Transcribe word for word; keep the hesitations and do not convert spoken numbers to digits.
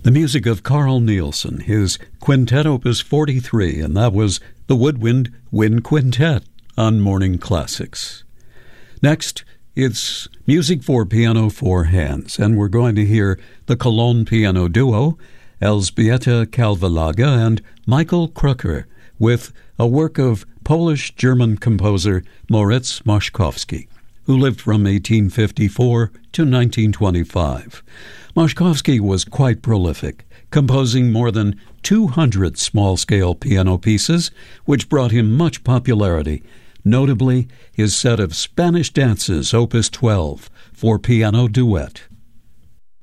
The music of Carl Nielsen, his Quintet Opus forty-three, and that was the Woodwind Wind Quintet on Morning Classics. Next, it's music for piano four hands, and we're going to hear the Cologne Piano Duo, Elżbieta Kalwalaga and Michael Krucker, with a work of Polish-German composer Moritz Moszkowski, who lived from eighteen fifty-four to nineteen twenty-five. Moszkowski was quite prolific, composing more than two hundred small-scale piano pieces, which brought him much popularity, notably his set of Spanish dances, Opus twelve, for piano duet.